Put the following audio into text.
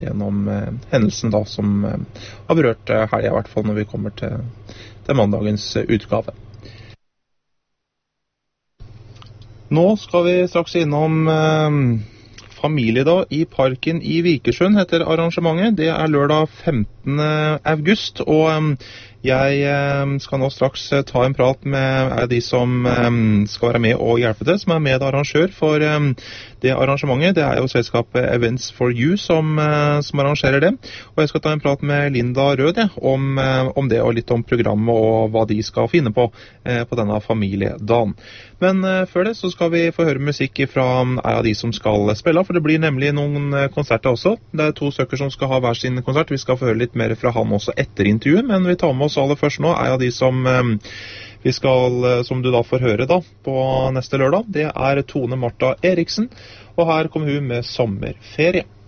gjennom hendelsen da, som har berørt helgen, i hvert fall når vi kommer til mandagens utgave. Nå skal vi straks innom familiedag i parken i Vikersund heter arrangementet. Det er lørdag 15. august, og jeg skal nå straks ta en prat med de som skal være med og hjelpe til, som er medarrangør for det arrangementet. Det er jo selskapet Events for You som arrangerer det. Og jeg skal ta en prat med Linda Rød om det, og litt om programmet og hva de skal finne på denne familiedagen. Men før det så skal vi få høre musikk fra en av de som skal spille, for det blir nemlig noen konserter også. Det er 2 stykker som skal ha hver sin konsert. Vi skal få høre litt mer fra han også etter intervjuet, men vi tar med oss aller først nå en av de som som du da får høre da på neste lørdag. Det er Tone Marta Eriksen, og her kommer hun med sommerferie.